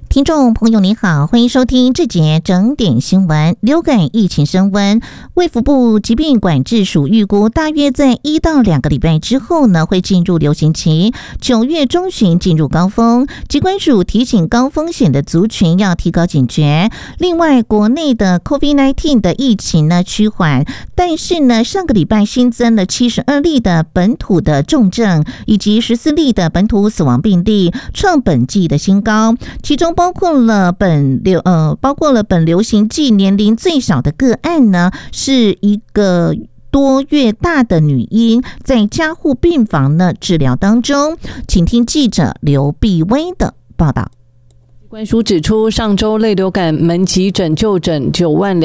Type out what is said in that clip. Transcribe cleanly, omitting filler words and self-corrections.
听众朋友你好，欢迎收听这节整点新闻。流感疫情升温，卫福部疾病管制署预估大约在1到2个礼拜之后呢，会进入流行期，9月中旬进入高峰。疾管署提醒高风险的族群要提高警觉。另外，国内的 COVID-19 的疫情呢趋缓，但是呢，上个礼拜新增了72例的本土的重症，以及14例的本土死亡病例，创本季的新高，其中包括了本流行季年龄最小的个案呢，是一个多月大的女婴，在加护病房呢治疗当中。请听记者刘碧薇的报道。 疾管署指出，上周类流感门急诊就诊9万